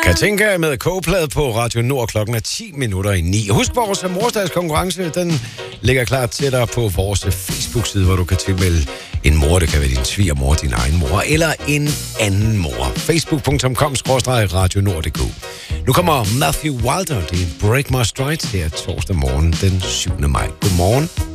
Katinka med kogeplade på Radio Nord, klokken er 9:10. Husk, vores morsdagskonkurrence, den ligger klar til dig på vores Facebook-side, hvor du kan tilmelde en mor. Det kan være din svigermor, din egen mor eller en anden mor. Facebook.com/radionord.dk. Nu kommer Matthew Wilder, det er Break My Stride her torsdag morgen den 7. maj. Godmorgen.